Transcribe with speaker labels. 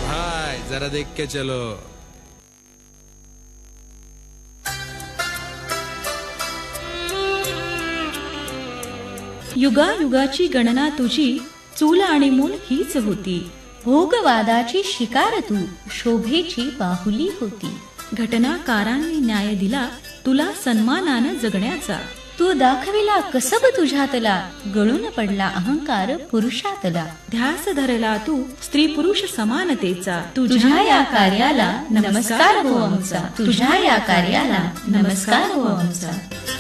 Speaker 1: भाई जरा देख के चलो.
Speaker 2: युगायुगाची गणना तुझी, चूल आणि मूल हीच होती.
Speaker 3: भोगवादाची शिकार तू, शोभेची बाहुली होती.
Speaker 2: घटनाकारांनी न्याय दिला तुला सन्मानानं जगण्याचा.
Speaker 3: तू दाखविला कसब तुझ्यातला, गळून पडला अहंकार पुरुषातला.
Speaker 2: ध्यास धरला तू स्त्री पुरुष समानतेचा.
Speaker 3: तुझ्या या कार्याला नमस्कार हो आमचा, तुझ्या या कार्याला नमस्कार हो आमचा.